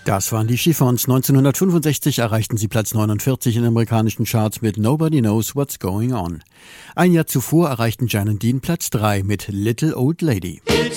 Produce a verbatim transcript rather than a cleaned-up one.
Das waren die Chiffons. neunzehnhundertfünfundsechzig erreichten sie Platz neunundvierzig in den amerikanischen Charts mit Nobody Knows What's Going On. Ein Jahr zuvor erreichten Jan und Dean Platz drei mit Little Old Lady.